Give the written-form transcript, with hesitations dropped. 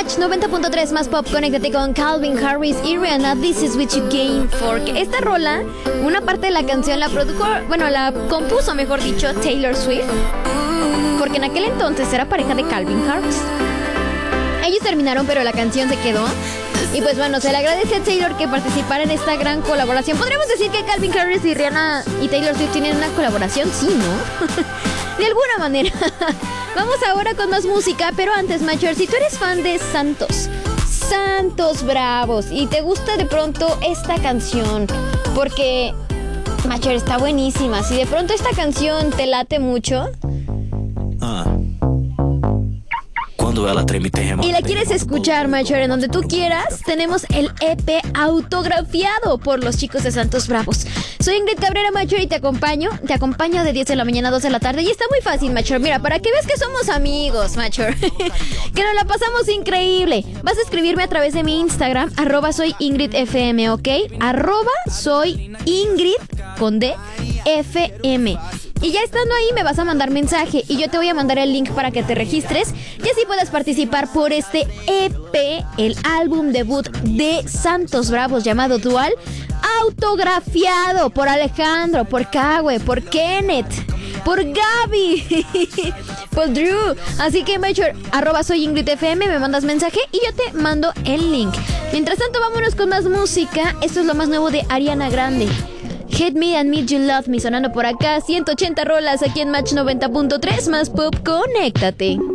Match 90.3 más pop, conéctate con Calvin Harris y Rihanna, This Is What You Came For. Esta rola, una parte de la canción la produjo, la compuso, mejor dicho, Taylor Swift, porque en aquel entonces era pareja de Calvin Harris. Ellos terminaron, pero la canción se quedó. Y pues bueno, se le agradece a Taylor que participara en esta gran colaboración. ¿Podríamos decir que Calvin Harris y Rihanna y Taylor Swift tienen una colaboración? Sí, ¿no? De alguna manera. Vamos ahora con más música, pero antes, Macher, si tú eres fan de Santos Bravos, y te gusta de pronto esta canción, porque, Macher, está buenísima. Si de pronto esta canción te late mucho... y la quieres escuchar, Macher, en donde tú quieras, tenemos el EP autografiado por los chicos de Santos Bravos. Soy Ingrid Cabrera, Macher, y te acompaño de 10 de la mañana a 2 de la tarde. Y está muy fácil, Macher, mira, para que veas que somos amigos, Macher, que nos la pasamos increíble. Vas a escribirme a través de mi Instagram, @soyingridfm, ¿ok? @soyingrid con D, FM. Y ya estando ahí me vas a mandar mensaje y yo te voy a mandar el link para que te registres y así puedas participar por este EP, el álbum debut de Santos Bravos llamado Dual, autografiado por Alejandro, por Cagüe, por Kenneth, por Gaby, por Drew. Así que Macher, @soyingridfm, me mandas mensaje y yo te mando el link. Mientras tanto, vámonos con más música. Esto es lo más nuevo de Ariana Grande. Hit Me and Me You Love Me sonando por acá. 180 rolas aquí en Match 90.3 más pop, conéctate.